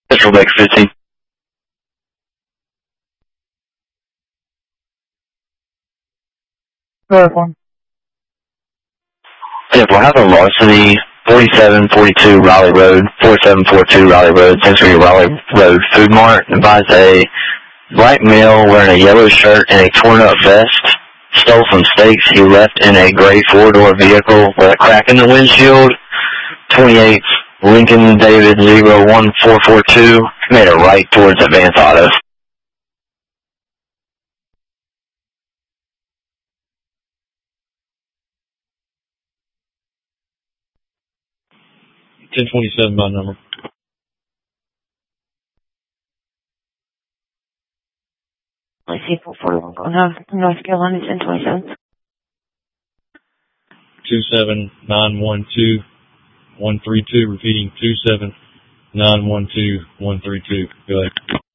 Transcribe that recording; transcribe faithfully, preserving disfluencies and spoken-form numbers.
Central Baker fifteen. Verifying. Yeah, we'll have a varsity forty-seven forty-two Raleigh Road, forty-seven forty-two Raleigh Road, Century Raleigh Road Food Mart. Advised a black male wearing a yellow shirt and a torn up vest stole some steaks he left in a gray four-door vehicle with a crack in the windshield. twenty-eight Lincoln David zero one four four two made a right towards Advance Auto. ten twenty-seven by number. I see four forty-one going out North Carolina, ten twenty-seven. two seven nine one two one three two, repeating two seven nine one two one three two. Go ahead.